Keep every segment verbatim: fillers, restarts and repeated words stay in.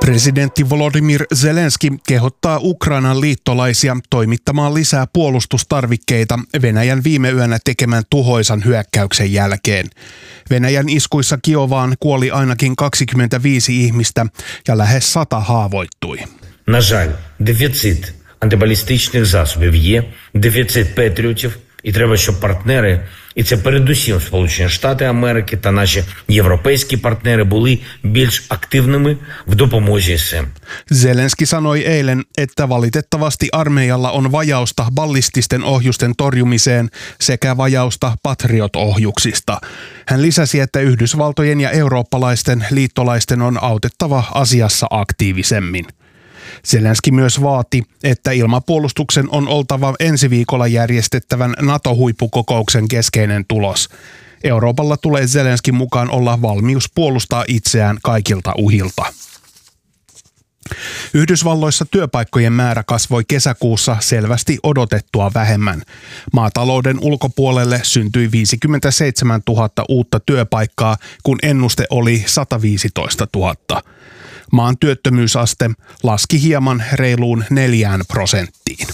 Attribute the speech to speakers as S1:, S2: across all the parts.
S1: Presidentti Volodymyr Zelenski kehottaa Ukrainan liittolaisia toimittamaan lisää puolustustarvikkeita Venäjän viime yönä tekemän tuhoisan hyökkäyksen jälkeen. Venäjän iskuissa Kiovaan kuoli ainakin kaksikymmentäviisi ihmistä ja lähes sata haavoittui.
S2: На жаль, дефіцит антибалістичних засобів є, дефіцит патріотів, і треба, щоб партнери, і це передусім Сполучені Штати Америки та наші європейські партнери були більш активними в допомозі цим.
S1: Zelenski sanoi eilen, että valitettavasti armeijalla on vajausta ballististen ohjusten torjumiseen sekä vajausta Patriot-ohjuksista. Hän lisäsi, että Yhdysvaltojen ja eurooppalaisten liittolaisten on autettava asiassa aktiivisemmin. Zelenski myös vaati, että ilmapuolustuksen on oltava ensi viikolla järjestettävän NATO-huippukokouksen keskeinen tulos. Euroopalla tulee Zelenskin mukaan olla valmius puolustaa itseään kaikilta uhilta. Yhdysvalloissa työpaikkojen määrä kasvoi kesäkuussa selvästi odotettua vähemmän. Maatalouden ulkopuolelle syntyi viisikymmentäseitsemäntuhatta uutta työpaikkaa, kun ennuste oli sata viisitoista tuhatta. Maan työttömyysaste laski hieman reiluun neljään prosenttiin.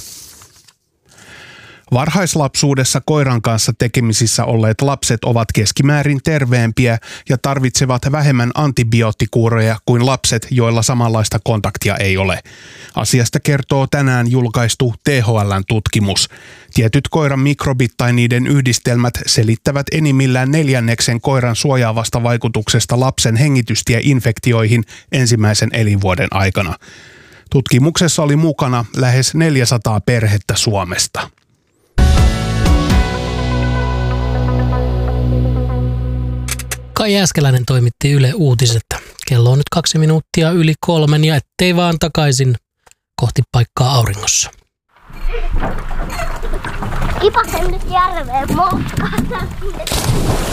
S1: Varhaislapsuudessa koiran kanssa tekemisissä olleet lapset ovat keskimäärin terveempiä ja tarvitsevat vähemmän antibioottikuureja kuin lapset, joilla samanlaista kontaktia ei ole. Asiasta kertoo tänään julkaistu T H L:n tutkimus. Tietyt koiran mikrobit tai niiden yhdistelmät selittävät enimmillään neljänneksen koiran suojaavasta vaikutuksesta lapsen hengitystieinfektioihin ensimmäisen elinvuoden aikana. Tutkimuksessa oli mukana lähes neljäsataa perhettä Suomesta.
S3: Kai Jääskeläinen toimitti Yle Uutiset. Kello on nyt kaksi minuuttia yli kolmen ja ettei vaan takaisin kohti paikkaa auringossa.
S4: Kipasen nyt järveen moukkaan.